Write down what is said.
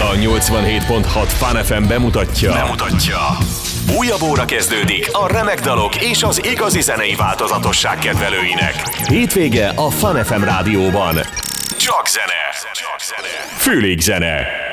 A 87.6 Fun FM bemutatja. Újabb óra kezdődik a remek dalok és az igazi zenei változatosság kedvelőinek. Hétvége a Fun FM rádióban. Csak zene. Fülig zene.